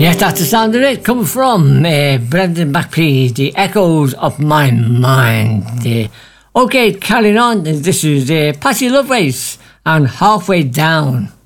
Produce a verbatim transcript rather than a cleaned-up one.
Yes, that's the sound of it coming from uh, Brendan McPhee, The Echoes of My Mind. Uh, okay, carrying on, this is uh, Patty Lovelace and Halfway Down.